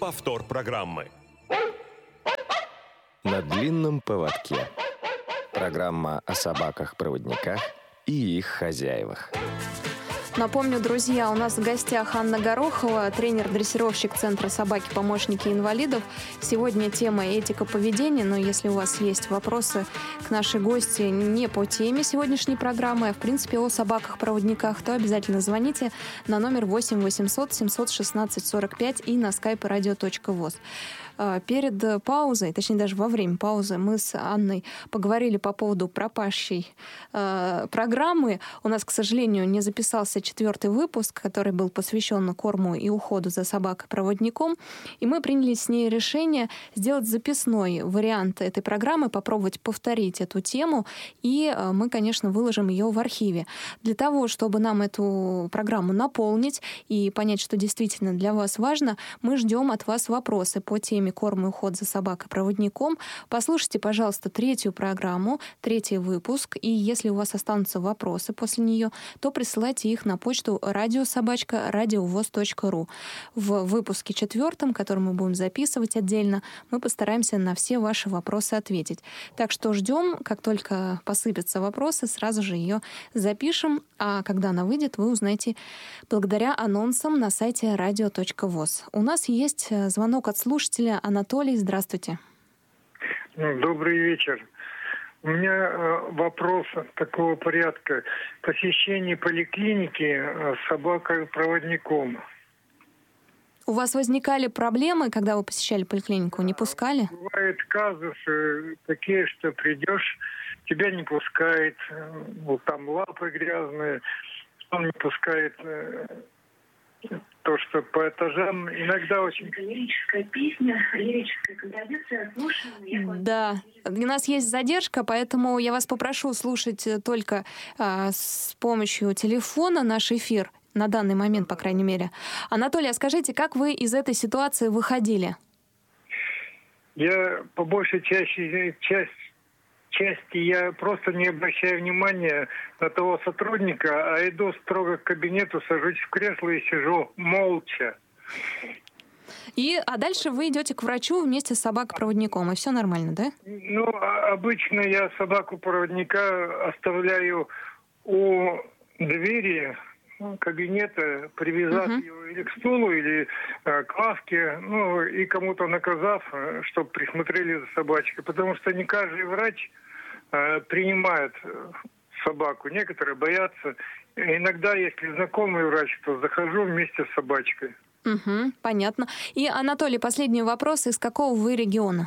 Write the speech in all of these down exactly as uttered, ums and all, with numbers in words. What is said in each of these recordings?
повтор программы. На длинном поводке. Программа о собаках-проводниках и их хозяевах. Напомню, друзья, у нас в гостях Анна Горохова, тренер-дрессировщик Центра «Собаки-помощники инвалидов». Сегодня тема этика поведения, но если у вас есть вопросы к нашей гости не по теме сегодняшней программы, а в принципе о собаках-проводниках, то обязательно звоните на номер восемь восемьсот семьсот шестнадцать сорок пять и на skype radio точка voz. Перед паузой, точнее даже во время паузы, мы с Анной поговорили по поводу пропащей э, программы. У нас, к сожалению, не записался четвертый выпуск, который был посвящен корму и уходу за собакой-проводником. И мы приняли с ней решение сделать записной вариант этой программы, попробовать повторить эту тему. И э, мы, конечно, выложим ее в архиве. Для того, чтобы нам эту программу наполнить и понять, что действительно для вас важно, мы ждем от вас вопросы по теме корм и уход за собакой-проводником. Послушайте, пожалуйста, третью программу, третий выпуск, и если у вас останутся вопросы после нее, то присылайте их на почту радиособачка радиовоз точка ру. В выпуске четвертом, который мы будем записывать отдельно, мы постараемся на все ваши вопросы ответить. Так что ждем, как только посыпятся вопросы, сразу же ее запишем, а когда она выйдет, вы узнаете благодаря анонсам на сайте радио точка воз. У нас есть звонок от слушателя. Анатолий, здравствуйте. Добрый вечер. У меня э, вопрос такого порядка. Посещение поликлиники э, с собакой-проводником. У вас возникали проблемы, когда вы посещали поликлинику? Не пускали? Бывают казусы такие, что придешь, тебя не пускает, вот там лапы грязные, он не пускает... Э, то, что по этажам иногда очень... Лирическая песня, лирическая композиция, слушаем. Да, у нас есть задержка, поэтому я вас попрошу слушать только а, с помощью телефона наш эфир, на данный момент, по крайней мере. Анатолий, а скажите, как вы из этой ситуации выходили? Я по большей части, часть, части я просто не обращаю внимания на того сотрудника, а иду строго к кабинету, сажусь в кресло и сижу молча. И, а дальше вы идете к врачу вместе с собакой-проводником, и все нормально, да? Ну, обычно я собаку-проводника оставляю у двери кабинета, привязав uh-huh. его или к стулу, или э, к лавке, ну, и кому-то наказав, чтобы присмотрели за собачкой. Потому что не каждый врач э, принимает собаку. Некоторые боятся. Иногда, если знакомый врач, то захожу вместе с собачкой. Угу, понятно. И, Анатолий, последний вопрос. Из какого вы региона?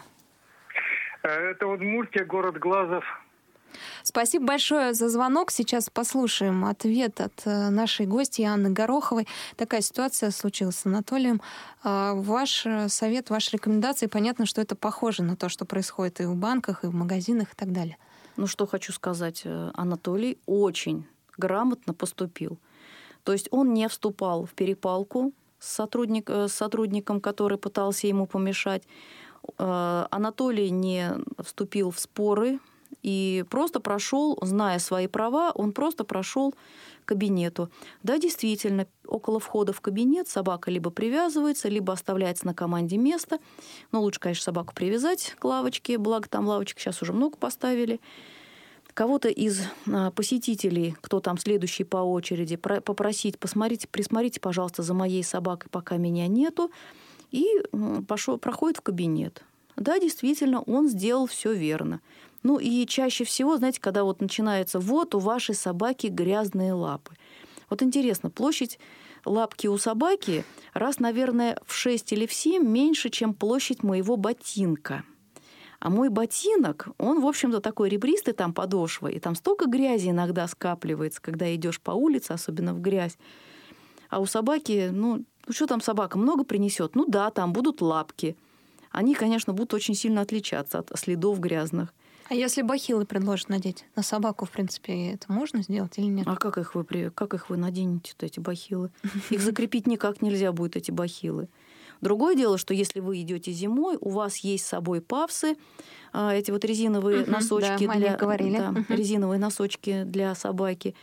Это Удмуртия, город Глазов. Спасибо большое за звонок. Сейчас послушаем ответ от нашей гости Анны Гороховой. Такая ситуация случилась с Анатолием. Ваш совет, ваши рекомендации, понятно, что это похоже на то, что происходит и в банках, и в магазинах, и так далее. Ну, что хочу сказать. Анатолий очень грамотно поступил. То есть он не вступал в перепалку с, сотрудник, с сотрудником, который пытался ему помешать. Анатолий не вступил в споры и просто прошел, зная свои права, он просто прошел к кабинету. Да, действительно, около входа в кабинет собака либо привязывается, либо оставляется на команде место. Но лучше, конечно, собаку привязать к лавочке, благо там лавочек сейчас уже много поставили. Кого-то из посетителей, кто там следующий по очереди, попросить, посмотрите, присмотрите, пожалуйста, за моей собакой, пока меня нету, и пошел, проходит в кабинет. Да, действительно, он сделал все верно. Ну и чаще всего, знаете, когда вот начинается, вот у вашей собаки грязные лапы. Вот интересно, площадь лапки у собаки раз, наверное, в шесть или в семь меньше, чем площадь моего ботинка. А мой ботинок, он, в общем-то, такой ребристый, там подошва, и там столько грязи иногда скапливается, когда идешь по улице, особенно в грязь. А у собаки, ну, ну что там собака, много принесет? Ну да, там будут лапки. Они, конечно, будут очень сильно отличаться от следов грязных. А если бахилы предложат надеть на собаку, в принципе, это можно сделать или нет? А как их вы, как их вы наденете, эти бахилы? Их закрепить никак нельзя будет, эти бахилы. Другое дело, что если вы идете зимой, у вас есть с собой павсы, эти вот резиновые угу, носочки да, для говорили. Да, угу. резиновые носочки для собаки.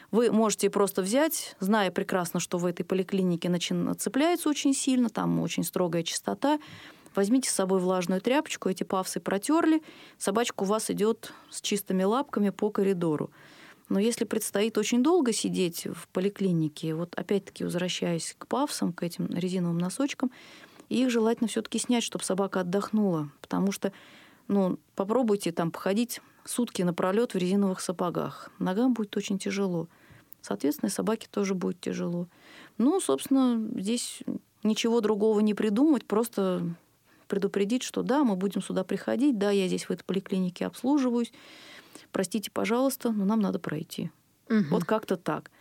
Вы можете просто взять, зная прекрасно, что в этой поликлинике начин... цепляется очень сильно, там очень строгая чистота, возьмите с собой влажную тряпочку, эти пафсы протерли, собачка у вас идет с чистыми лапками по коридору. Но если предстоит очень долго сидеть в поликлинике, вот опять-таки возвращаясь к пафсам, к этим резиновым носочкам, их желательно все-таки снять, чтобы собака отдохнула, потому что, ну, попробуйте там походить сутки напролет в резиновых сапогах. Ногам будет очень тяжело. Соответственно, и собаке тоже будет тяжело. Ну, собственно, здесь ничего другого не придумать, просто предупредить, что да, мы будем сюда приходить, да, я здесь в этой поликлинике обслуживаюсь, простите, пожалуйста, но нам надо пройти. Угу. Вот как-то так.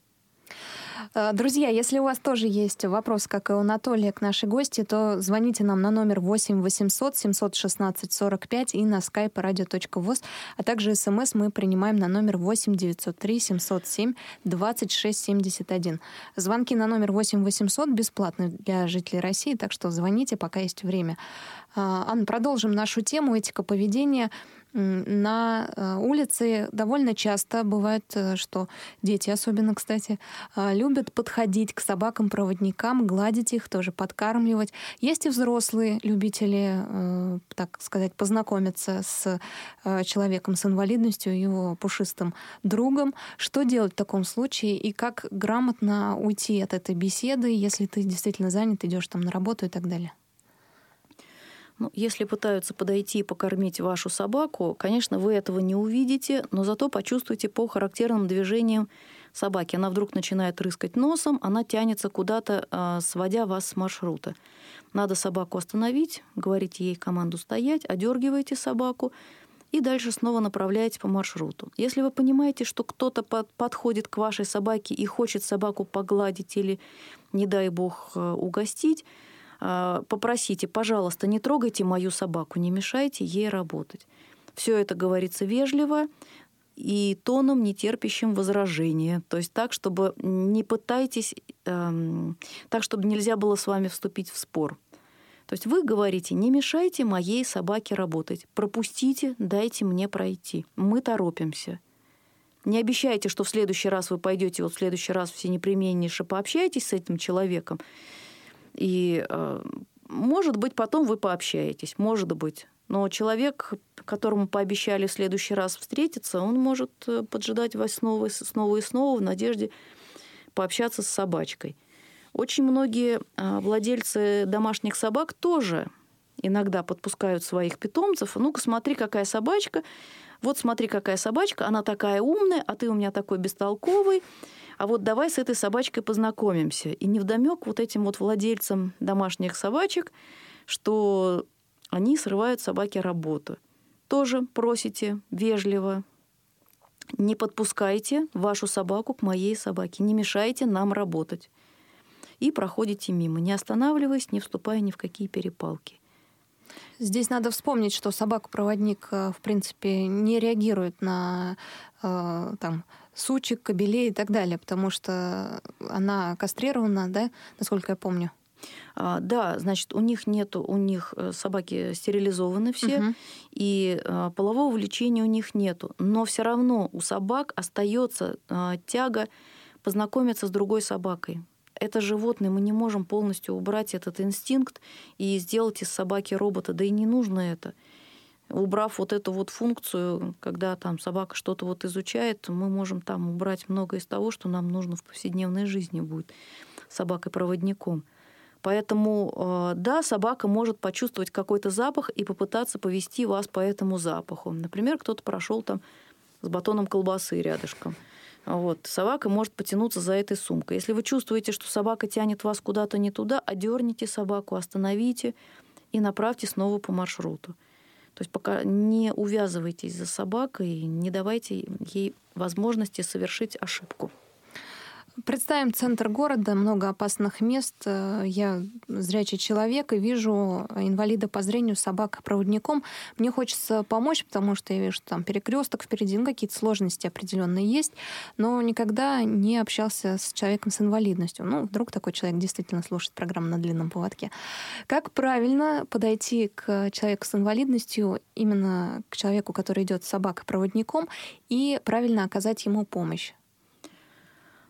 Друзья, если у вас тоже есть вопрос, как и у Анатолия, к нашей гости, то звоните нам на номер восемь восемьсот семьсот шестнадцать сорок пять и на skype radio точка voz, а также смс мы принимаем на номер восемь девятьсот три семьсот семь двадцать шесть семьдесят один. Звонки на номер восемь восемьсот бесплатны для жителей России, так что звоните, пока есть время. Анна, продолжим нашу тему этика поведения. На улице довольно часто бывает, что дети, особенно, кстати, любят подходить к собакам-проводникам, гладить их, тоже подкармливать. Есть и взрослые любители, так сказать, познакомиться с человеком с инвалидностью, его пушистым другом. Что делать в таком случае и как грамотно уйти от этой беседы, если ты действительно занят, идешь там на работу и так далее? Ну, если пытаются подойти и покормить вашу собаку, конечно, вы этого не увидите, но зато почувствуете по характерным движениям собаки. Она вдруг начинает рыскать носом, она тянется куда-то, сводя вас с маршрута. Надо собаку остановить, говорите ей команду стоять, одергиваете собаку и дальше снова направляете по маршруту. Если вы понимаете, что кто-то подходит к вашей собаке и хочет собаку погладить или, не дай бог, угостить, попросите, пожалуйста, не трогайте мою собаку, не мешайте ей работать. Все это говорится вежливо и тоном, не терпящим возражения. То есть так, чтобы не пытайтесь, эм, так, чтобы нельзя было с вами вступить в спор. То есть вы говорите, не мешайте моей собаке работать, пропустите, дайте мне пройти. Мы торопимся. Не обещайте, что в следующий раз вы пойдете, вот в следующий раз все непременнейше пообщаетесь с этим человеком, и, может быть, потом вы пообщаетесь, может быть. Но человек, которому пообещали в следующий раз встретиться, он может поджидать вас снова, снова и снова в надежде пообщаться с собачкой. Очень многие владельцы домашних собак тоже иногда подпускают своих питомцев. Ну-ка, смотри, какая собачка. Вот смотри, какая собачка, она такая умная, а ты у меня такой бестолковый. А вот давай с этой собачкой познакомимся. И невдомёк вот этим вот владельцам домашних собачек, что они срывают собаке работу. Тоже просите вежливо, не подпускайте вашу собаку к моей собаке, не мешайте нам работать. И проходите мимо, не останавливаясь, не вступая ни в какие перепалки. Здесь надо вспомнить, что собака-проводник, в принципе, не реагирует на там, сучек, кобелей и так далее, потому что она кастрирована, да, насколько я помню. А, да, значит, у них нету, у них собаки стерилизованы все, угу. и а, полового влечения у них нету. Но все равно у собак остается а, тяга познакомиться с другой собакой. Это животное, мы не можем полностью убрать этот инстинкт и сделать из собаки робота, да и не нужно это. Убрав вот эту вот функцию, когда там собака что-то вот изучает, мы можем там убрать многое из того, что нам нужно в повседневной жизни будет собакой-проводником. Поэтому, да, собака может почувствовать какой-то запах и попытаться повести вас по этому запаху. Например, кто-то прошел там с батоном колбасы рядышком. Вот. Собака может потянуться за этой сумкой. Если вы чувствуете, что собака тянет вас куда-то не туда, одерните собаку, остановите и направьте снова по маршруту. То есть пока не увязывайтесь за собакой, не давайте ей возможности совершить ошибку. Представим центр города, много опасных мест. Я зрячий человек и вижу инвалида по зрению собака-проводником. Мне хочется помочь, потому что я вижу, что там перекресток впереди, ну, какие-то сложности определенные есть, но никогда не общался с человеком с инвалидностью. Ну, вдруг такой человек действительно слушает программу «На длинном поводке». Как правильно подойти к человеку с инвалидностью, именно к человеку, который идет с собакой-проводником, и правильно оказать ему помощь?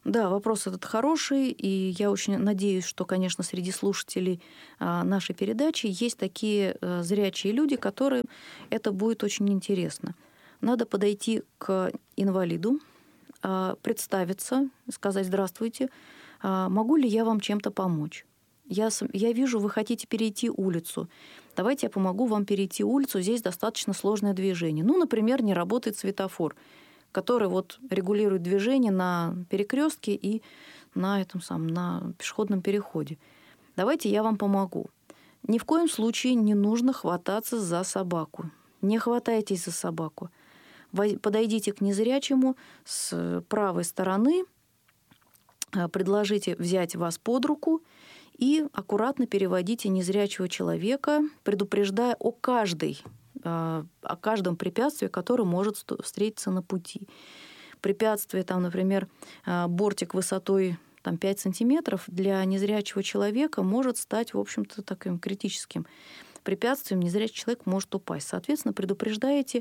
Да, вопрос этот хороший, и я очень надеюсь, что, конечно, среди слушателей нашей передачи есть такие зрячие люди, которым это будет очень интересно. Надо подойти к инвалиду, представиться, сказать: «Здравствуйте, могу ли я вам чем-то помочь? Я, я вижу, вы хотите перейти улицу. Давайте я помогу вам перейти улицу, здесь достаточно сложное движение. Ну, например, не работает светофор, который вот регулирует движение на перекрестке и на этом самом, на пешеходном переходе. Давайте я вам помогу». Ни в коем случае не нужно хвататься за собаку. Не хватайтесь за собаку. Подойдите к незрячему с правой стороны, предложите взять вас под руку и аккуратно переводите незрячего человека, предупреждая о каждой о каждом препятствии, которое может встретиться на пути. Препятствие, там, например, бортик высотой там, пять сантиметров для незрячего человека может стать, в общем-то, таким критическим препятствием. Незрячий человек может упасть. Соответственно, предупреждаете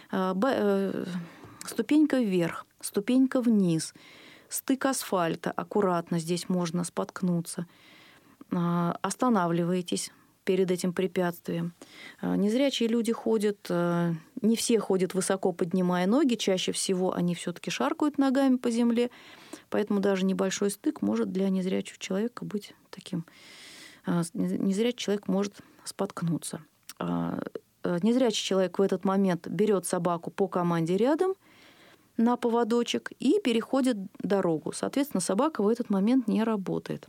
ступенька вверх, ступенька вниз, стык асфальта, аккуратно здесь можно споткнуться. Останавливаетесь перед этим препятствием. Незрячие люди ходят, не все ходят высоко, поднимая ноги, чаще всего они все-таки шаркают ногами по земле, поэтому даже небольшой стык может для незрячего человека быть таким. Незрячий человек может споткнуться. Незрячий человек в этот момент берет собаку по команде рядом на поводочек и переходит дорогу. Соответственно, собака в этот момент не работает.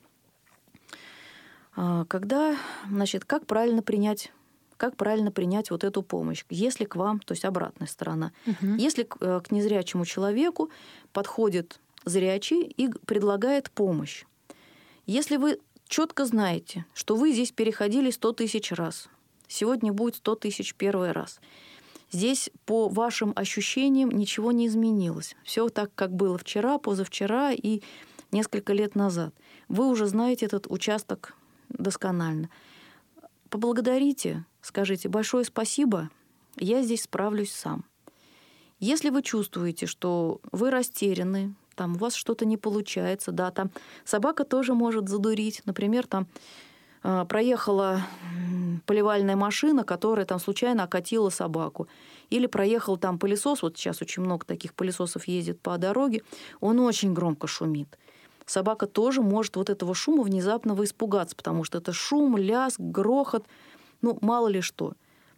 Когда, значит, как правильно принять, как правильно принять вот эту помощь? Если к вам, то есть обратная сторона, угу. Если к, к незрячему человеку подходит зрячий и предлагает помощь. Если вы четко знаете, что вы здесь переходили сто тысяч раз, сегодня будет сто тысяч первый раз, здесь по вашим ощущениям ничего не изменилось. Все так, как было вчера, позавчера и несколько лет назад. Вы уже знаете этот участок досконально. Поблагодарите, скажите: большое спасибо, я здесь справлюсь сам. Если вы чувствуете, что вы растеряны, там у вас что-то не получается, да, там собака тоже может задурить. Например, там э, проехала поливальная машина, которая там случайно окатила собаку. Или проехал там пылесос, вот сейчас очень много таких пылесосов ездит по дороге, он очень громко шумит. Собака тоже может вот этого шума внезапно испугаться, потому что это шум, лязг, грохот, ну, мало ли что.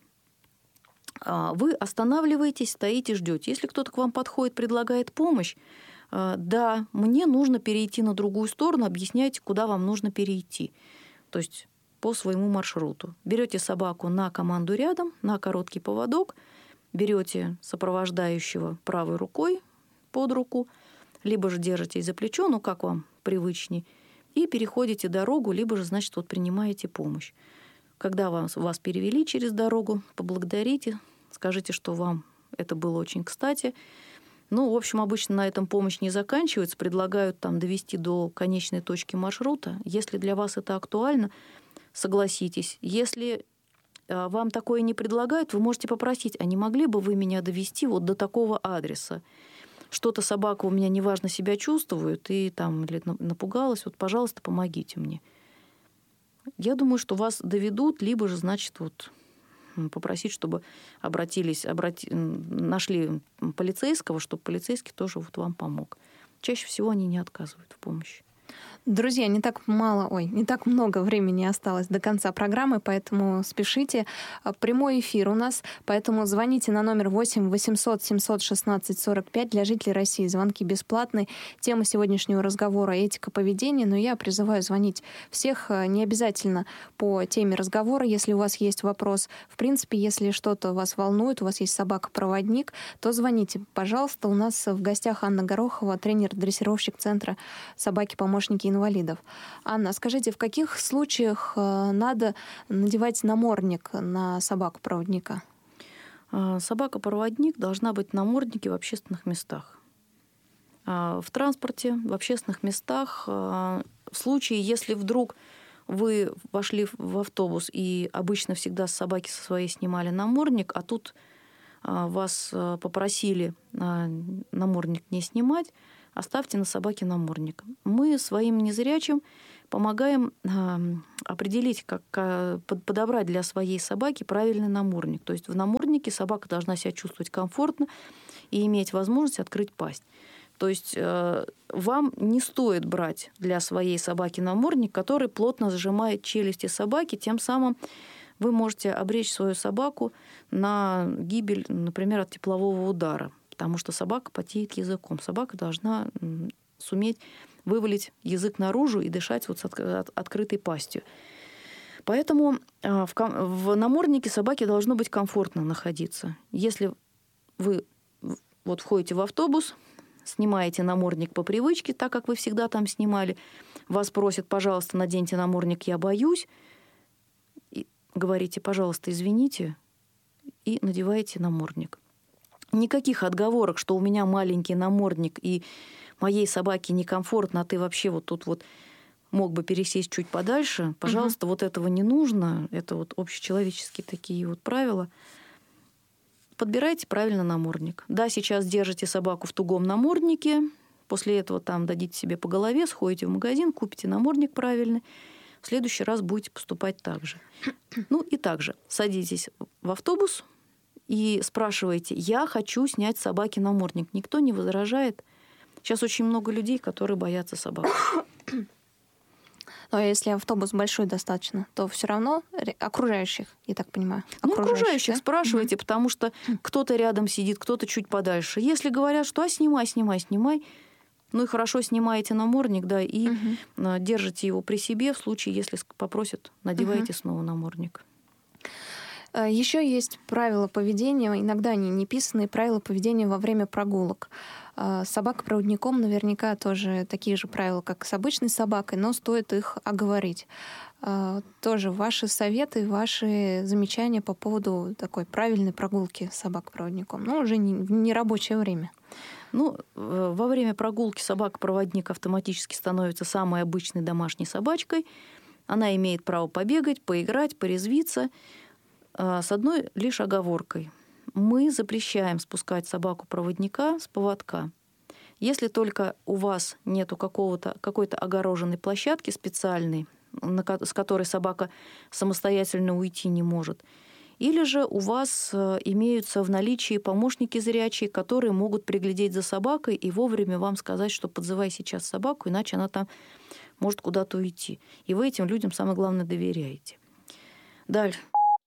Вы останавливаетесь, стоите, ждете. Если кто-то к вам подходит, предлагает помощь, да, мне нужно перейти на другую сторону, объясняйте, куда вам нужно перейти. То есть по своему маршруту. Берете собаку на команду рядом, на короткий поводок, берете сопровождающего правой рукой под руку, либо же держитесь за плечо, ну, как вам привычней, и переходите дорогу, либо же, значит, вот принимаете помощь. Когда вас, вас перевели через дорогу, поблагодарите, скажите, что вам это было очень кстати. Ну, в общем, обычно на этом помощь не заканчивается, предлагают там довести до конечной точки маршрута. Если для вас это актуально, согласитесь. Если вам такое не предлагают, вы можете попросить: а не могли бы вы меня довести вот до такого адреса? Что-то собака у меня неважно себя чувствует и там или напугалась, вот, пожалуйста, помогите мне. Я думаю, что вас доведут, либо же, значит, вот попросить, чтобы обратились, обрати... нашли полицейского, чтобы полицейский тоже вот вам помог. Чаще всего они не отказывают в помощи. Друзья, не так мало, ой, не так много времени осталось до конца программы, поэтому спешите. Прямой эфир у нас, поэтому звоните на номер восемь восемьсот семьсот шестнадцать сорок пять. Для жителей России звонки бесплатные. Тема сегодняшнего разговора — этика поведения, но я призываю звонить всех, не обязательно по теме разговора, если у вас есть вопрос. В принципе, если что-то вас волнует, у вас есть собака-проводник, то звоните, пожалуйста. У нас в гостях Анна Горохова, тренер-дрессировщик Центра собаки-помощники инвалидов. Анна, скажите, в каких случаях надо надевать намордник на собаку-проводника? Собака-проводник должна быть в наморднике в общественных местах. В транспорте, в общественных местах, в случае, если вдруг вы вошли в автобус и обычно всегда с собаки со своей снимали намордник, а тут вас попросили намордник не снимать, оставьте на собаке намордник. Мы своим незрячим помогаем определить, как подобрать для своей собаки правильный намордник. То есть в наморднике собака должна себя чувствовать комфортно и иметь возможность открыть пасть. То есть вам не стоит брать для своей собаки намордник, который плотно сжимает челюсти собаки, тем самым вы можете обречь свою собаку на гибель, например, от теплового удара, потому что собака потеет языком. Собака должна суметь вывалить язык наружу и дышать вот с открытой пастью. Поэтому в наморднике собаке должно быть комфортно находиться. Если вы вот входите в автобус, снимаете намордник по привычке, так как вы всегда там снимали, вас просят, пожалуйста, наденьте намордник, я боюсь, и говорите, пожалуйста, извините, и надеваете намордник. Никаких отговорок, что у меня маленький намордник, и моей собаке некомфортно, а ты вообще вот тут вот мог бы пересесть чуть подальше. Пожалуйста, угу. вот этого не нужно. Это вот общечеловеческие такие вот правила. Подбирайте правильно намордник. Да, сейчас держите собаку в тугом наморднике, после этого там дадите себе по голове, сходите в магазин, купите намордник правильный. В следующий раз будете поступать так же. Ну и также садитесь в автобус и спрашиваете, я хочу снять с собаки намордник. Никто не возражает. Сейчас очень много людей, которые боятся собак. Но если автобус большой достаточно, то все равно окружающих, я так понимаю. Ну, окружающих, окружающих да? спрашивайте, mm-hmm. потому что кто-то рядом сидит, кто-то чуть подальше. Если говорят, что а, снимай, снимай, снимай, ну и хорошо снимаете намордник, да, и mm-hmm. держите его при себе в случае, если попросят, надевайте mm-hmm. снова намордник. Еще есть правила поведения, иногда они не писанные, правила поведения во время прогулок. С собакой-проводником наверняка тоже такие же правила, как с обычной собакой, но стоит их оговорить. Тоже ваши советы, ваши замечания по поводу такой правильной прогулки с собакой-проводником, но уже не в нерабочее время. Ну, во время прогулки собака-проводник автоматически становится самой обычной домашней собачкой. Она имеет право побегать, поиграть, порезвиться, с одной лишь оговоркой. Мы запрещаем спускать собаку-проводника с поводка. Если только у вас нету какого-то, какой-то огороженной площадки специальной, на, с которой собака самостоятельно уйти не может, или же у вас имеются в наличии помощники зрячие, которые могут приглядеть за собакой и вовремя вам сказать, что подзывай сейчас собаку, иначе она там может куда-то уйти. И вы этим людям, самое главное, доверяете. Дальше.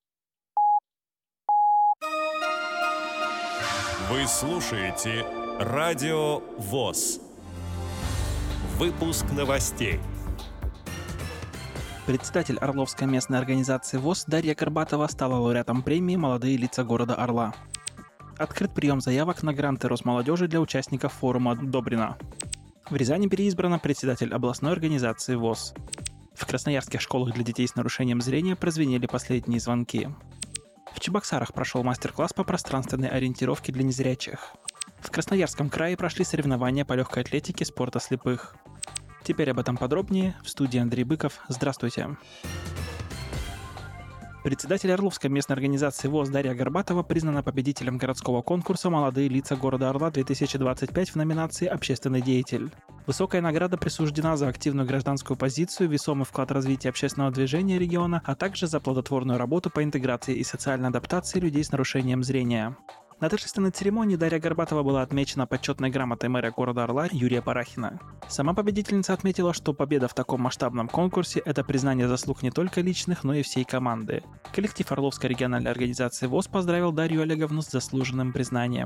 Вы слушаете Радио ВОС. Выпуск новостей. Председатель Орловской местной организации ВОС Дарья Горбатова стала лауреатом премии «Молодые лица города Орла». Открыт прием заявок на гранты Росмолодежи для участников форума «Добрина». В Рязани переизбрана председатель областной организации ВОС. В красноярских школах для детей с нарушением зрения прозвенели последние звонки. В Чебоксарах прошел мастер-класс по пространственной ориентировке для незрячих. В Красноярском крае прошли соревнования по легкой атлетике спорта слепых. Теперь об этом подробнее. В студии Андрей Быков. Здравствуйте. Председатель Орловской местной организации ВОС Дарья Горбатова признана победителем городского конкурса «Молодые лица города Орла-две тысячи двадцать пять» в номинации «Общественный деятель». Высокая награда присуждена за активную гражданскую позицию, весомый вклад в развитие общественного движения региона, а также за плодотворную работу по интеграции и социальной адаптации людей с нарушением зрения. На торжественной церемонии Дарья Горбатова была отмечена почетной грамотой мэра города Орла Юрия Парахина. Сама победительница отметила, что победа в таком масштабном конкурсе – это признание заслуг не только личных, но и всей команды. Коллектив Орловской региональной организации ВОС поздравил Дарью Олеговну с заслуженным признанием.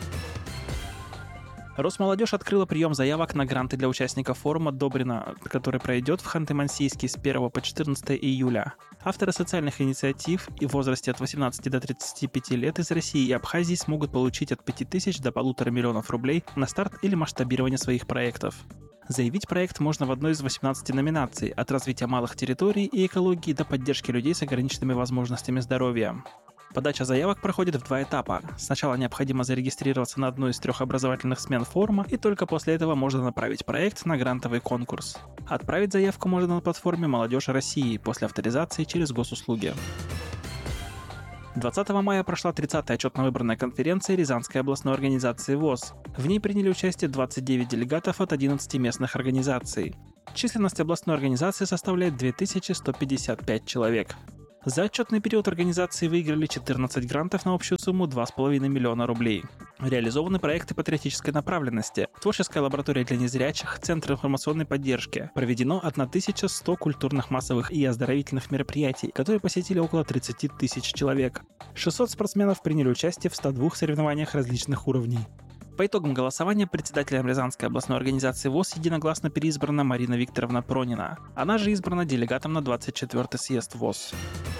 Росмолодежь открыла прием заявок на гранты для участников форума «Добрина», который пройдет в Ханты-Мансийске с первого по четырнадцатое июля. Авторы социальных инициатив и в возрасте от восемнадцати до тридцати пяти лет из России и Абхазии смогут получить от пяти тысяч до полутора миллионов рублей на старт или масштабирование своих проектов. Заявить проект можно в одной из восемнадцати номинаций – от развития малых территорий и экологии до поддержки людей с ограниченными возможностями здоровья. Подача заявок проходит в два этапа. Сначала необходимо зарегистрироваться на одну из трех образовательных смен форума, и только после этого можно направить проект на грантовый конкурс. Отправить заявку можно на платформе «Молодежь России» после авторизации через госуслуги. двадцатого мая прошла тридцатая отчетно-выборная конференция Рязанской областной организации ВОС. В ней приняли участие двадцать девять делегатов от одиннадцати местных организаций. Численность областной организации составляет две тысячи сто пятьдесят пять человек. За отчетный период организации выиграли четырнадцать грантов на общую сумму два с половиной миллиона рублей. Реализованы проекты патриотической направленности, творческая лаборатория для незрячих, центр информационной поддержки. Проведено тысяча сто культурных, массовых и оздоровительных мероприятий, которые посетили около тридцать тысяч человек. шестьсот спортсменов приняли участие в ста двух соревнованиях различных уровней. По итогам голосования председателем Рязанской областной организации ВОС единогласно переизбрана Марина Викторовна Пронина. Она же избрана делегатом на двадцать четвёртый съезд ВОС.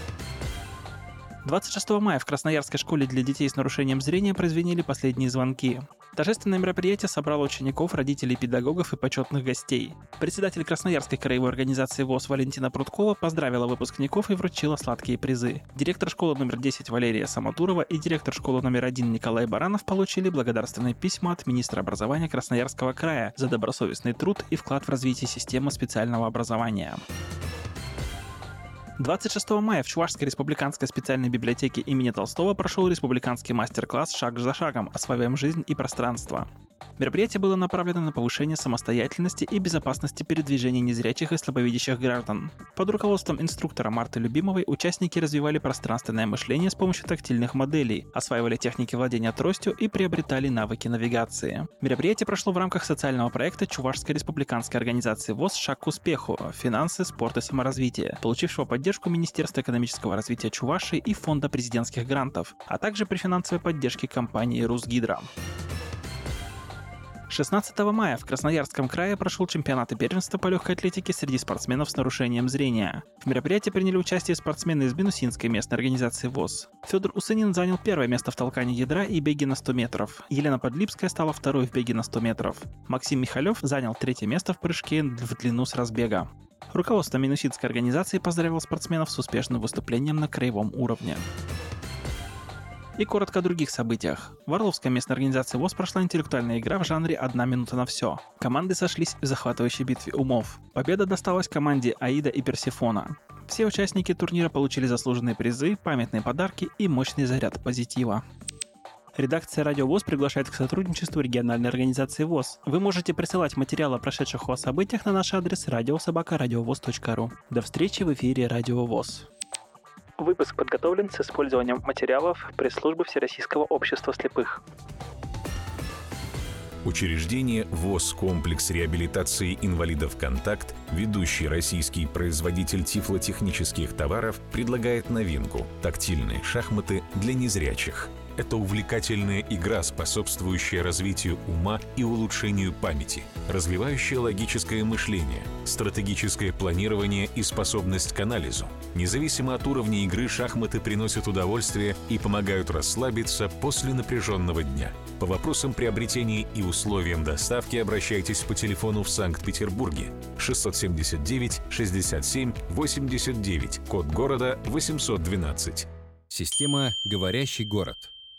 двадцать шестого мая в Красноярской школе для детей с нарушением зрения прозвенели последние звонки. Торжественное мероприятие собрало учеников, родителей, педагогов и почетных гостей. Председатель Красноярской краевой организации ВОС Валентина Прудкова поздравила выпускников и вручила сладкие призы. Директор школы номер десять Валерия Самотурова и директор школы номер один Николай Баранов получили благодарственные письма от министра образования Красноярского края за добросовестный труд и вклад в развитие системы специального образования. двадцать шестого мая в Чувашской республиканской специальной библиотеке имени Толстого прошел республиканский мастер-класс «Шаг за шагом. Осваиваем жизнь и пространство». Мероприятие было направлено на повышение самостоятельности и безопасности передвижения незрячих и слабовидящих граждан. Под руководством инструктора Марты Любимовой участники развивали пространственное мышление с помощью тактильных моделей, осваивали техники владения тростью и приобретали навыки навигации. Мероприятие прошло в рамках социального проекта Чувашской республиканской организации ВОС «Шаг к успеху. Финансы, спорт и саморазвитие», получившего поддержку Министерства экономического развития Чувашии и Фонда президентских грантов, а также при финансовой поддержке компании «Русгидро». шестнадцатого мая в Красноярском крае прошел чемпионат и первенство по легкой атлетике среди спортсменов с нарушением зрения. В мероприятии приняли участие спортсмены из Минусинской местной организации ВОС. Федор Усынин занял первое место в толкании ядра и беге на сто метров. Елена Подлипская стала второй в беге на сто метров. Максим Михалев занял третье место в прыжке в длину с разбега. Руководство Минусинской организации поздравило спортсменов с успешным выступлением на краевом уровне. И коротко о других событиях. В Орловской местной организации ВОС прошла интеллектуальная игра в жанре «Одна минута на все». Команды сошлись в захватывающей битве умов. Победа досталась команде «Аида» и «Персифона». Все участники турнира получили заслуженные призы, памятные подарки и мощный заряд позитива. Редакция «Радио ВОС» приглашает к сотрудничеству региональной организации ВОС. Вы можете присылать материалы о прошедших у вас событиях на наш адрес радио собака радиовос точка ру. До встречи в эфире «Радио ВОС». Выпуск подготовлен с использованием материалов пресс-службы Всероссийского общества слепых. Учреждение ВОС «Комплекс реабилитации инвалидов «Контакт», ведущий российский производитель тифлотехнических товаров, предлагает новинку – тактильные шахматы для незрячих. Это увлекательная игра, способствующая развитию ума и улучшению памяти, развивающая логическое мышление, стратегическое планирование и способность к анализу. Независимо от уровня игры, шахматы приносят удовольствие и помогают расслабиться после напряженного дня. По вопросам приобретения и условиям доставки обращайтесь по телефону в Санкт-Петербурге шестьсот семьдесят девять шестьдесят семь восемьдесят девять, код города восемьсот двенадцать. Система «Говорящий город».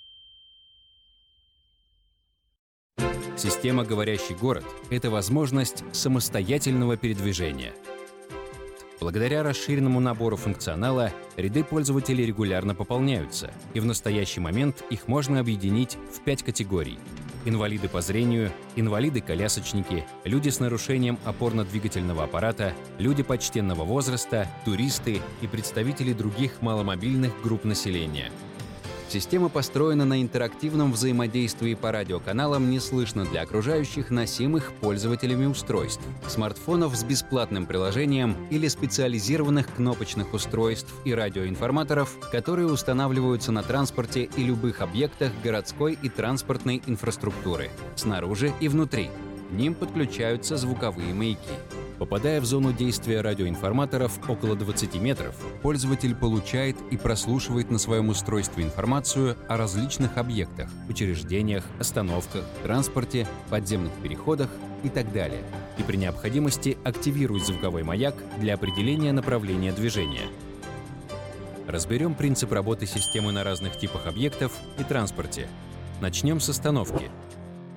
Система «Говорящий город» — это возможность самостоятельного передвижения. Благодаря расширенному набору функционала ряды пользователей регулярно пополняются, и в настоящий момент их можно объединить в пять категорий. Инвалиды по зрению, инвалиды-колясочники, люди с нарушением опорно-двигательного аппарата, люди почтенного возраста, туристы и представители других маломобильных групп населения. Система построена на интерактивном взаимодействии по радиоканалам «Не слышно для окружающих», носимых пользователями устройств, смартфонов с бесплатным приложением или специализированных кнопочных устройств и радиоинформаторов, которые устанавливаются на транспорте и любых объектах городской и транспортной инфраструктуры, снаружи и внутри. К ним подключаются звуковые маяки. Попадая в зону действия радиоинформаторов около двадцати метров, пользователь получает и прослушивает на своем устройстве информацию о различных объектах, учреждениях, остановках, транспорте, подземных переходах и так далее. И при необходимости активирует звуковой маяк для определения направления движения. Разберем принцип работы системы на разных типах объектов и транспорте. Начнем с остановки.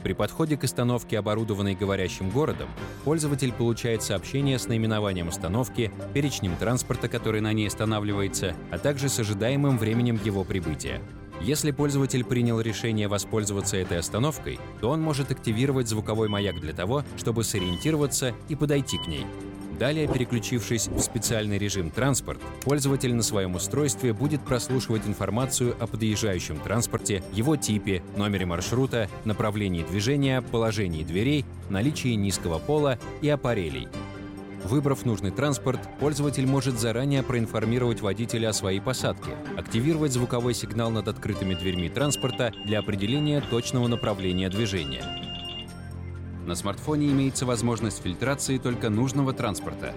При подходе к остановке, оборудованной говорящим городом, пользователь получает сообщение с наименованием остановки, перечнем транспорта, который на ней останавливается, а также с ожидаемым временем его прибытия. Если пользователь принял решение воспользоваться этой остановкой, то он может активировать звуковой маяк для того, чтобы сориентироваться и подойти к ней. Далее, переключившись в специальный режим «Транспорт», пользователь на своем устройстве будет прослушивать информацию о подъезжающем транспорте, его типе, номере маршрута, направлении движения, положении дверей, наличии низкого пола и аппарелей. Выбрав нужный транспорт, пользователь может заранее проинформировать водителя о своей посадке, активировать звуковой сигнал над открытыми дверьми транспорта для определения точного направления движения. На смартфоне имеется возможность фильтрации только нужного транспорта.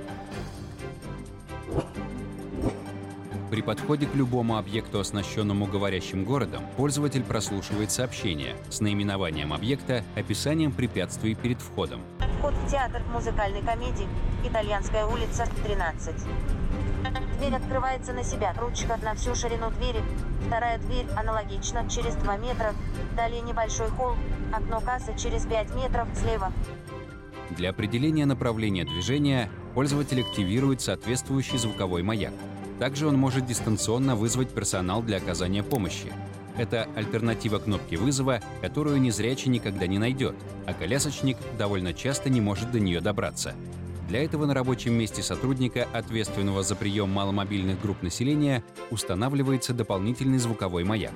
При подходе к любому объекту, оснащенному говорящим городом, пользователь прослушивает сообщение с наименованием объекта, описанием препятствий перед входом. Вход в театр музыкальной комедии «Итальянская улица, тринадцать». Дверь открывается на себя, ручка на всю ширину двери. Вторая дверь аналогично, через два метра. Далее небольшой холл, окно кассы через пять метров слева. Для определения направления движения пользователь активирует соответствующий звуковой маяк. Также он может дистанционно вызвать персонал для оказания помощи. Это альтернатива кнопки вызова, которую незрячий никогда не найдет, а колясочник довольно часто не может до нее добраться. Для этого на рабочем месте сотрудника, ответственного за прием маломобильных групп населения, устанавливается дополнительный звуковой маяк.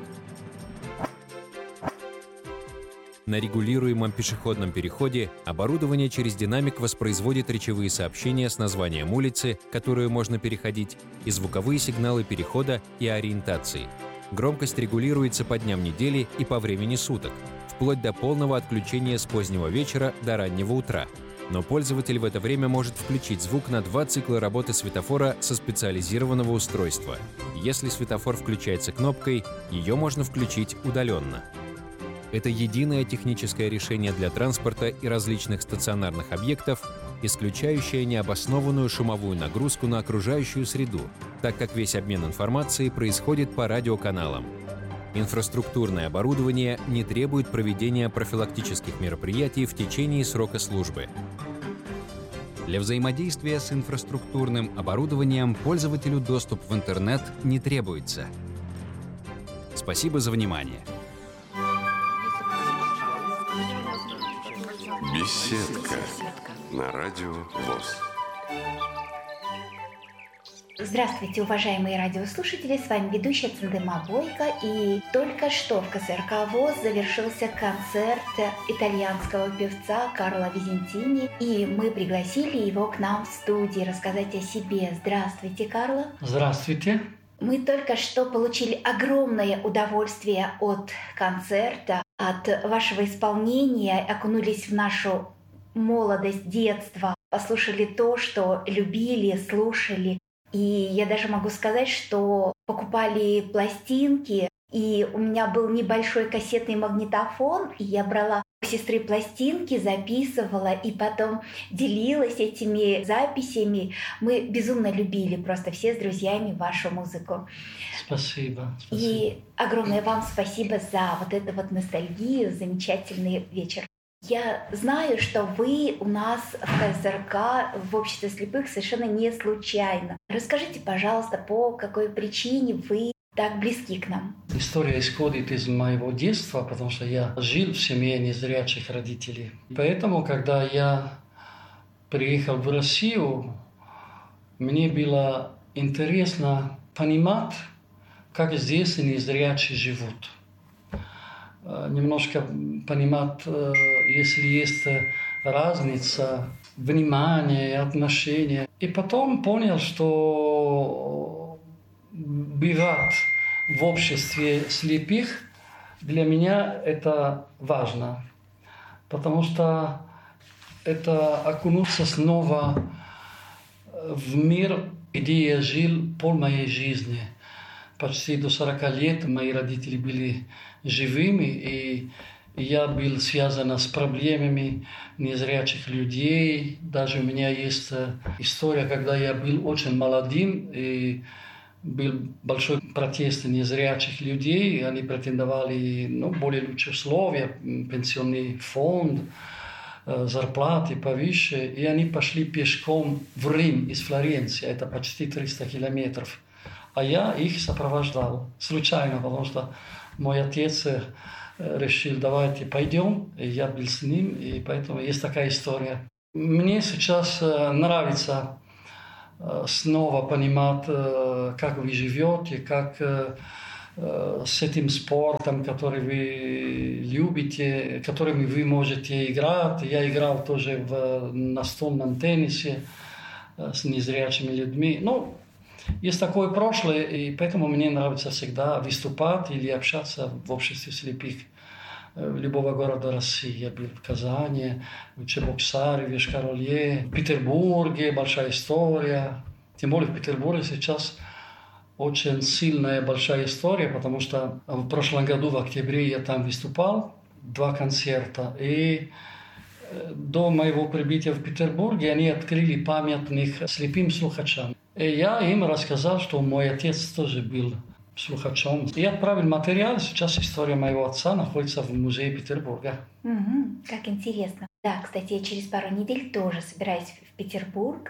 На регулируемом пешеходном переходе оборудование через динамик воспроизводит речевые сообщения с названием улицы, которую можно переходить, и звуковые сигналы перехода и ориентации. Громкость регулируется по дням недели и по времени суток, вплоть до полного отключения с позднего вечера до раннего утра. Но пользователь в это время может включить звук на два цикла работы светофора со специализированного устройства. Если светофор включается кнопкой, ее можно включить удаленно. Это единое техническое решение для транспорта и различных стационарных объектов, исключающее необоснованную шумовую нагрузку на окружающую среду, так как весь обмен информацией происходит по радиоканалам. Инфраструктурное оборудование не требует проведения профилактических мероприятий в течение срока службы. Для взаимодействия с инфраструктурным оборудованием пользователю доступ в интернет не требуется. Спасибо за внимание. Беседка на радио ВОС. Здравствуйте, уважаемые радиослушатели, с вами ведущая Циндема Бойко, и только что в ка эс эр ка ВОС завершился концерт итальянского певца Карло Визентини, и мы пригласили его к нам в студии рассказать о себе. Здравствуйте, Карло. Здравствуйте. Мы только что получили огромное удовольствие от концерта, от вашего исполнения, окунулись в нашу молодость, детство, послушали то, что любили, слушали. И я даже могу сказать, что покупали пластинки, и у меня был небольшой кассетный магнитофон, и я брала у сестры пластинки, записывала, и потом делилась этими записями. Мы безумно любили просто все с друзьями вашу музыку. Спасибо. спасибо. И огромное вам спасибо за вот эту вот ностальгию, замечательный вечер. Я знаю, что вы у нас в ка эс эр ка, в обществе слепых, совершенно не случайно. Расскажите, пожалуйста, по какой причине вы так близки к нам? История исходит из моего детства, потому что я жил в семье незрячих родителей. Поэтому, когда я приехал в Россию, мне было интересно понимать, как здесь незрячие живут. Немножко понимать, если есть разница внимания, отношения. И потом понял, что бывать в обществе слепых для меня это важно, потому что это окунуться снова в мир, где я жил пол моей жизни. Почти до сорока лет мои родители были живыми, и я был связан с проблемами незрячих людей. Даже у меня есть история, когда я был очень молодым, и был большой протест незрячих людей, они претендовали ну, более лучшие условия, пенсионный фонд, зарплаты повыше, и они пошли пешком в Рим из Флоренции, это почти триста километров. А я их сопровождал случайно, потому что мой отец решил, давайте пойдем, и я был с ним, и поэтому есть такая история. Мне сейчас нравится снова понимать, как вы живете, как с этим спортом, который вы любите, которым вы можете играть. Я играл тоже в настольном теннисе с незрячими людьми. Ну, есть такое прошлое, и поэтому мне нравится всегда выступать или общаться в обществе слепых любого города России. Я был в Казани, в Чебоксаре, в Йошкар-Оле, в Петербурге, большая история. Тем более в Петербурге сейчас очень сильная большая история, потому что в прошлом году, в октябре, я там выступал, два концерта, и до моего прибытия в Петербурге они открыли памятник слепым слухачам. И я им рассказал, что мой отец тоже был слухачом. И отправил материал. Сейчас история моего отца находится в музее Петербурга. Угу, как интересно. Да, кстати, я через пару недель тоже собираюсь в Петербург,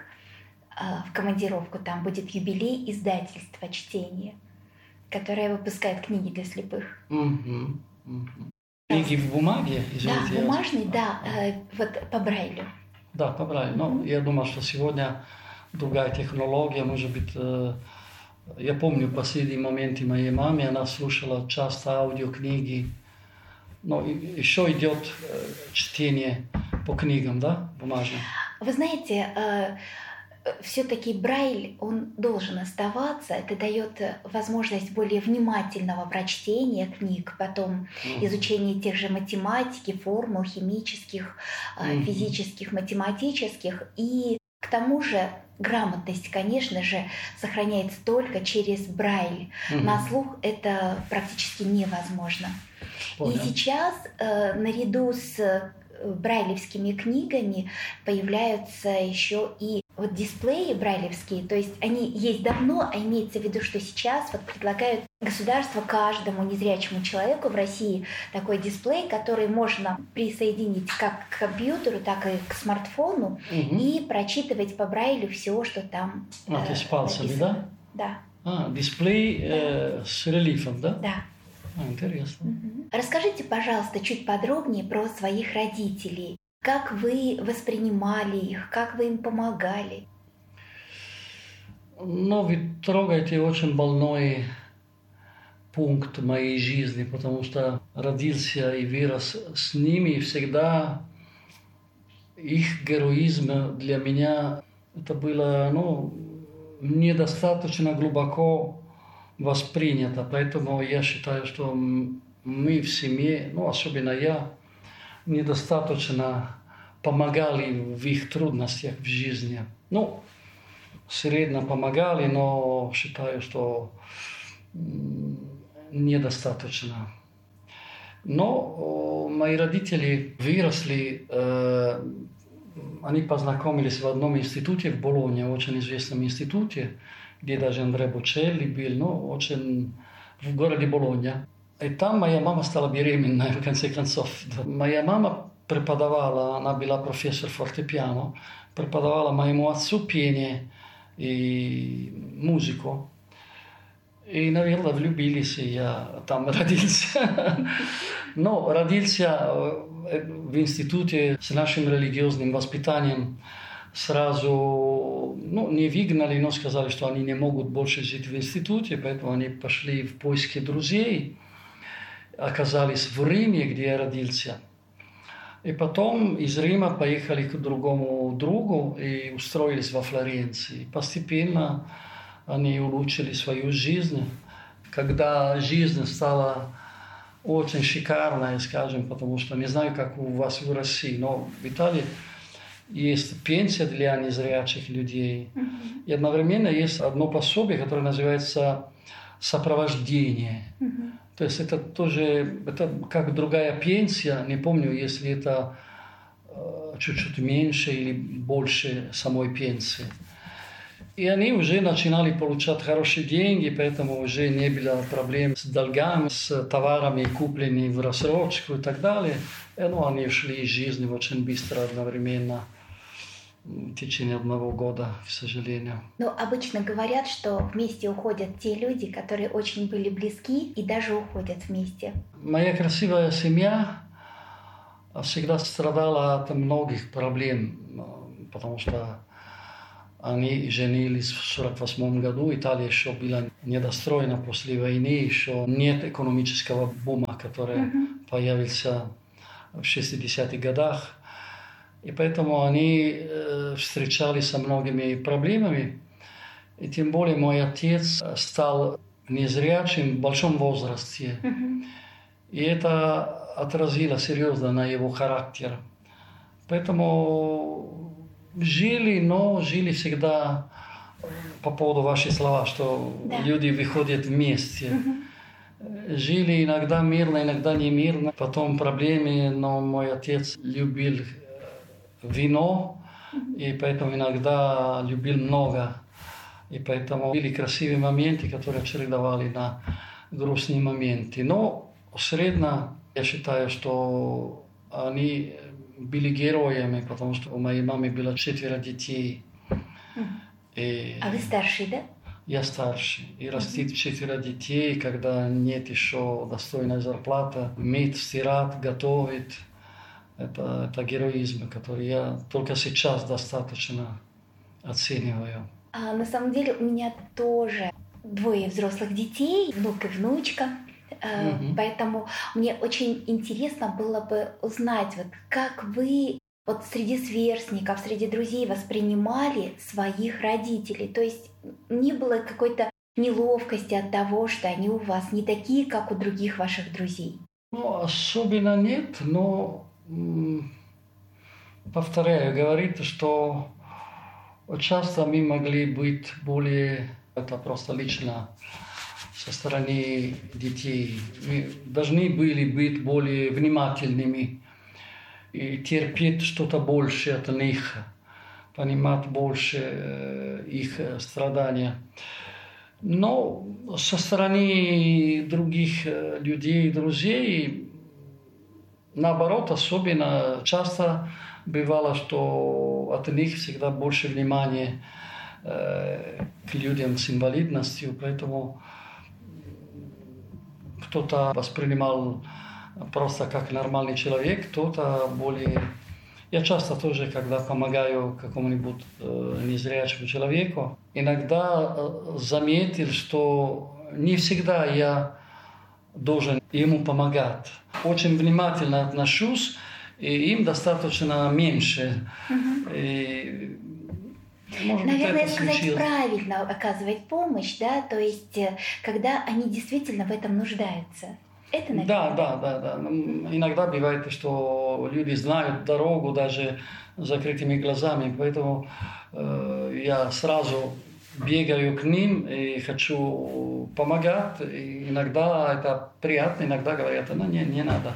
в командировку. Там будет юбилей издательства «Чтение», которое выпускает книги для слепых. Угу, угу. Книги в бумаге? Извините, да, бумажные, да, э, вот по Брайлю. Да, по Брайлю. Но mm-hmm. я думаю, что сегодня другая технология, может быть, э, я помню последние моменты моей мамы, она слушала часто аудиокниги, но еще идет э, чтение по книгам, да, бумажным. Вы знаете, э, все-таки Брайль, он должен оставаться. Это дает возможность более внимательного прочтения книг, потом mm-hmm. изучения тех же математики, формул химических, mm-hmm. физических, математических. И к тому же грамотность, конечно же, сохраняется только через Брайль. Mm-hmm. На слух это практически невозможно. Понял. И сейчас э, наряду с брайлевскими книгами появляются еще и вот дисплеи брайлевские, то есть они есть давно, а имеется в виду, что сейчас вот предлагают государство каждому незрячему человеку в России такой дисплей, который можно присоединить как к компьютеру, так и к смартфону, угу. и прочитывать по Брайлю все, что там а, э, с пальцами, да? Да. А, дисплей да. Э, с рельефом, да? Да. А, интересно. Угу. Расскажите, пожалуйста, чуть подробнее про своих родителей. Как вы воспринимали их, как вы им помогали? Ну, вы трогаете очень больной пункт моей жизни, потому что родился и вырос с ними, и всегда их героизм для меня это было ну, недостаточно глубоко воспринято. Поэтому я считаю, что мы в семье, ну, особенно я, недостаточно помогали в их трудностях в жизни. Ну, средно помогали, но считаю, что недостаточно. Но мои родители выросли, э, они познакомились в одном институте в Болонье, очень известном институте, где даже Андре Бочелли был, ну, очень в городе Болонья. И там моя мама стала беременной, в конце концов. Моя мама преподавала, она была профессор фортепиано, преподавала моему отцу пение и музыку. И, наверное, влюбились, и я там родился. Но родился в институте с нашим религиозным воспитанием. Сразу ну, не выгнали, но сказали, что они не могут больше жить в институте, поэтому они пошли в поиски друзей. Оказались в Риме, где я родился. И потом из Рима поехали к другому другу и устроились во Флоренции. Постепенно они улучшили свою жизнь. Когда жизнь стала очень шикарной, скажем, потому что не знаю, как у вас в России, но в Италии есть пенсия для незрячих людей. Mm-hmm. И одновременно есть одно пособие, которое называется «Сопровождение». Mm-hmm. То есть это тоже это как другая пенсия. Не помню, если это э, чуть-чуть меньше или больше самой пенсии. И они уже начинали получать хорошие деньги, поэтому уже не было проблем с долгами, с товарами, купленными в рассрочку и так далее. И, ну, они ушли из жизни очень быстро, одновременно, в течение одного года, к сожалению. Ну, обычно говорят, что вместе уходят те люди, которые очень были близки и даже уходят вместе. Моя красивая семья всегда страдала от многих проблем, потому что они женились в сорок восьмом году, Италия еще была недостроена после войны, еще нет экономического бума, который mm-hmm. появился в шестидесятых годах. И поэтому они э, встречались со многими проблемами. И тем более мой отец стал незрячим в большом возрасте. Mm-hmm. И это отразило серьезно на его характер. Поэтому жили, но жили всегда по поводу ваших слов, что да. люди выходят вместе. Mm-hmm. Жили иногда мирно, иногда не мирно. Потом проблемы, но мой отец любил вино, mm-hmm. и поэтому иногда любил много. И поэтому были красивые моменты, которые чередовали на грустные моменты. Но средно я считаю, что они были героями, потому что у моей мамы было четверо детей. Mm. И а вы старший, да? Я старший. И растить mm-hmm. четверо детей, когда нет еще достойной зарплаты, уметь стирать, готовить, это, это героизм, который я только сейчас достаточно оцениваю. А на самом деле у меня тоже двое взрослых детей, внук и внучка. Mm-hmm. Поэтому мне очень интересно было бы узнать, вот, как вы вот среди сверстников, среди друзей воспринимали своих родителей. То есть не было какой-то неловкости от того, что они у вас не такие, как у других ваших друзей? Ну, особенно нет, но, повторяю, говорит, что часто мы могли быть более, это просто лично, со стороны детей. Мы должны были быть более внимательными и терпеть что-то больше от них, понимать больше их страдания. Но со стороны других людей, друзей, наоборот, особенно часто бывало, что от них всегда больше внимания к людям с инвалидностью, поэтому кто-то воспринимал просто как нормальный человек, кто-то более... Я часто тоже, когда помогаю какому-нибудь э, незрячему человеку, иногда э, заметил, что не всегда я должен ему помогать. Очень внимательно отношусь, и им достаточно меньше. Mm-hmm. И, может Наверное, быть, сказать случилось. Правильно оказывать помощь, да, то есть когда они действительно в этом нуждаются. Это, да, да, да, да. Иногда бывает, что люди знают дорогу даже с закрытыми глазами, поэтому э, я сразу бегаю к ним и хочу помогать. И иногда это приятно, иногда говорят, ну не, не надо.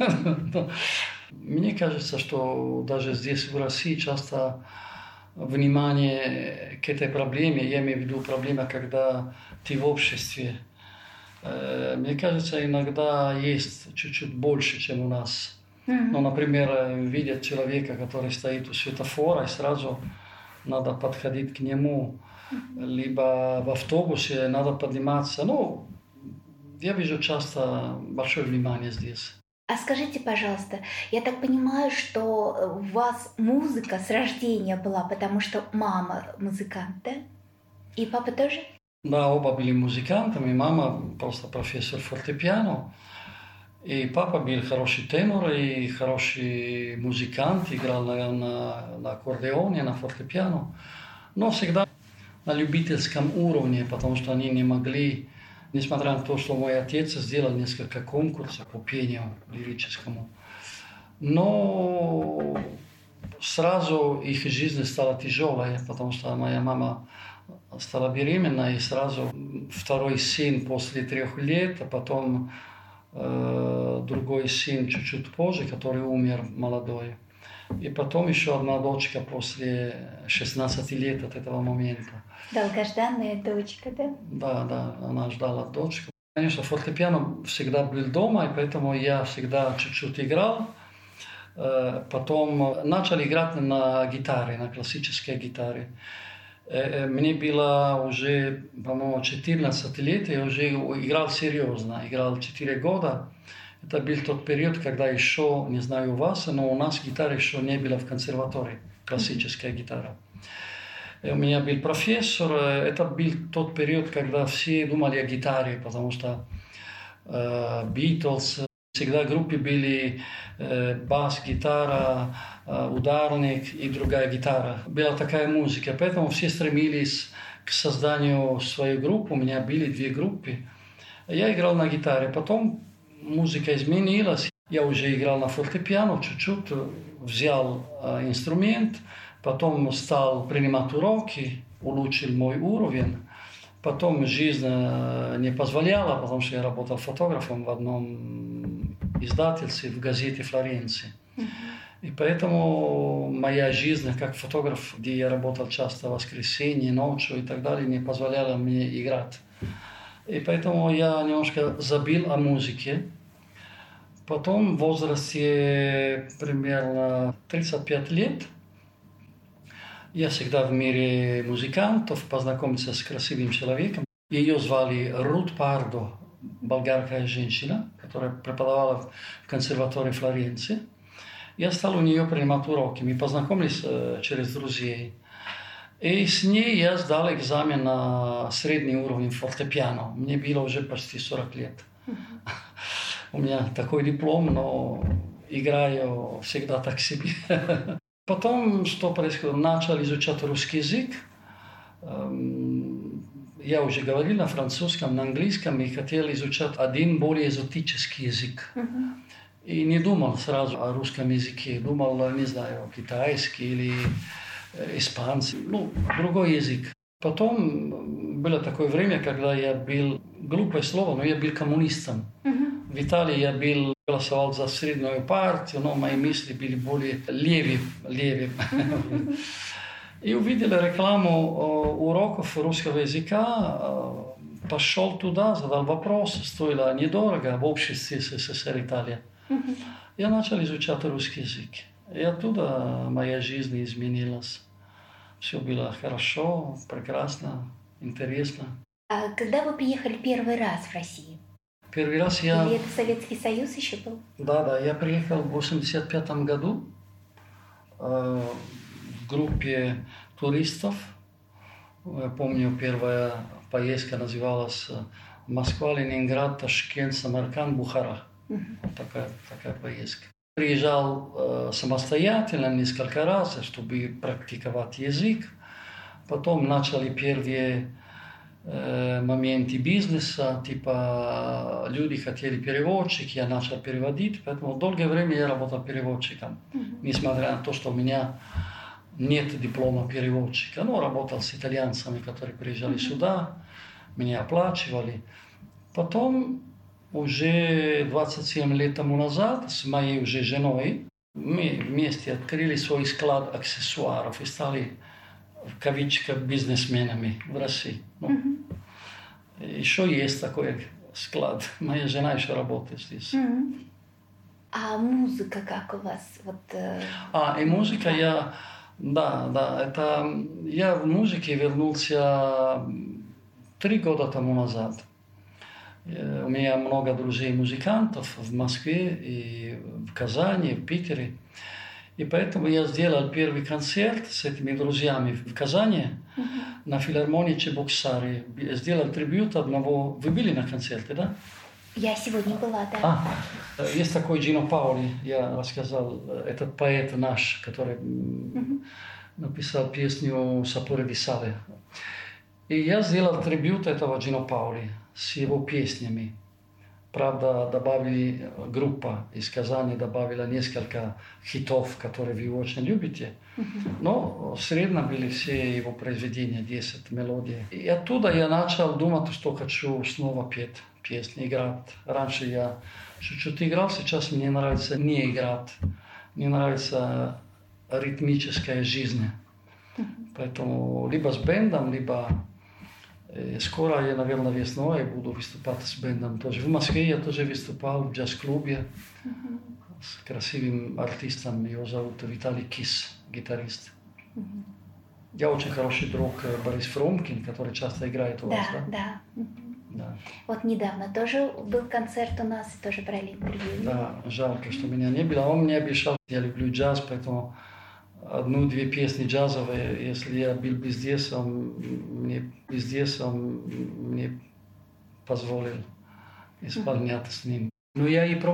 Мне кажется, что даже здесь в России часто внимание к этой проблеме, я имею в виду проблема, когда ты в обществе, мне кажется, иногда есть чуть-чуть больше, чем у нас. Mm-hmm. Ну, например, видят человека, который стоит у светофора, и сразу надо подходить к нему. Mm-hmm. Либо в автобусе надо подниматься. Ну, я вижу часто большое внимание здесь. А скажите, пожалуйста, я так понимаю, что у вас музыка с рождения была, потому что мама музыкант, да? И папа тоже? Да, оба были музыкантами. Мама просто профессор фортепиано. И папа был хороший тенор и хороший музыкант. Играл на, на, на аккордеоне, на фортепиано. Но всегда на любительском уровне, потому что они не могли... Несмотря на то, что мой отец сделал несколько конкурсов по пению лирическому, но сразу их жизнь стала тяжелой, потому что моя мама стала беременна, и сразу второй сын после трех лет, а потом э, другой сын чуть-чуть позже, который умер молодой. И потом еще одна дочка после шестнадцати лет от этого момента. Долгожданная дочка, да? Да, да, она ждала дочку. Конечно, фортепиано всегда был дома, и поэтому я всегда чуть-чуть играл. Потом начал играть на гитаре, на классической гитаре. Мне было уже, по-моему, четырнадцать лет, я уже играл серьезно, играл четыре года. Это был тот период, когда еще, не знаю у вас, но у нас гитара еще не была в консерватории, классическая гитара. И у меня был профессор, это был тот период, когда все думали о гитаре, потому что Битлз, э, всегда в группе были э, бас, гитара, э, ударник и другая гитара. Была такая музыка, поэтому все стремились к созданию своей группы. У меня были две группы. Я играл на гитаре, потом музыка изменилась. Я уже играл на фортепиано, чуть-чуть взял э, инструмент, потом стал принимать уроки, улучшил мой уровень. Потом жизнь э, не позволяла, потому что я работал фотографом в одном издательстве, в газете «Флоренции». Mm-hmm. И поэтому моя жизнь как фотограф, где я работал часто в воскресенье, ночью и так далее, не позволяла мне играть. И поэтому я немножко забил о музыке. Потом в возрасте примерно тридцать пять лет я всегда в мире музыкантов познакомился с красивым человеком. Ее звали Рут Пардо, болгарская женщина, которая преподавала в консерватории Флоренции. Я стал у нее принимать уроки. Мы познакомились э, через друзей. И с ней я сдал экзамен на средний уровень фортепиано. Мне было уже почти сорок лет. Mm-hmm. У меня такой диплом, но играю всегда так себе. Потом, что происходило? Начал изучать русский язык. Я уже говорил на французском, на английском и хотел изучать один более экзотический язык. Uh-huh. И не думал сразу о русском языке. Думал, не знаю, китайский или испанский, ну, другой язык. Потом было такое время, когда я был, глупое слово, но я был коммунистом. Uh-huh. В Италии я был, голосовал за среднюю партию, но мои мысли были более левые. левые. Uh-huh. И увидел рекламу уроков русского языка, пошел туда, задал вопрос, стоило недорого в обществе СССР Италия. Uh-huh. Я начал изучать русский язык. И оттуда моя жизнь изменилась. Все было хорошо, прекрасно, интересно. А когда вы приехали первый раз в Россию? Первый раз я... Или это Советский Союз еще был? Да, да, я приехал в восемьдесят пятом году э, в группе туристов. Я помню, первая поездка называлась Москва, Ленинград, Ташкент, Самарканд, Бухара. Uh-huh. Вот такая, такая поездка. Приезжал э, самостоятельно несколько раз, чтобы практиковать язык. Потом начали первые э, моменты бизнеса, типа люди хотели переводчик, я начал переводить. Поэтому долгое время я работал переводчиком. Mm-hmm. Несмотря на то, что у меня нет диплома переводчика. Но работал с итальянцами, которые приезжали mm-hmm. сюда, меня оплачивали. Потом... Уже двадцать семь лет тому назад с моей уже женой мы вместе открыли свой склад аксессуаров и стали, в кавычках, бизнесменами в России. Ну, mm-hmm. Еще есть такой склад. Моя жена еще работает здесь. Mm-hmm. А музыка как у вас? Вот, э... А, и музыка я... Да, да, это... Я в музыке вернулся три года тому назад. У меня много друзей-музыкантов в Москве, и в Казани, и в Питере. И поэтому я сделал первый концерт с этими друзьями в Казани uh-huh. на филармонии Чебоксары. Сделал трибют одного... Вы были на концерте, да? Я сегодня была, да. А, есть такой Джино Паули, я рассказал, этот поэт наш, который uh-huh. написал песню «Сапоре ди сале». И я сделал трибют этого Джино Паули с его песнями. Правда, добавили группа из Казани, добавила несколько хитов, которые вы очень любите. Uh-huh. Но в среднем были все его произведения, десять мелодий. И оттуда я начал думать, что хочу снова петь песни, играть. Раньше я чуть-чуть играл, сейчас мне нравится не играть. Мне нравится ритмической жизни. Поэтому либо с бендом, либо э, скоро я, наверное, весной буду выступать с бендом тоже. В Москве я тоже выступал в джаз-клубе mm-hmm. с красивым артистом, его зовут Виталий Кис, гитарист. Mm-hmm. Я очень хороший друг Борис Фромкин, который часто играет у да, вас, да? Да, да. Да. Вот недавно тоже был концерт у нас, тоже брали интервью. Да, жалко, что меня не было. Он мне обещал, я люблю джаз, поэтому одну-две песни джазовые, если я был бы здесь, он мне, здесь он мне позволил исполнять с ним. Но я и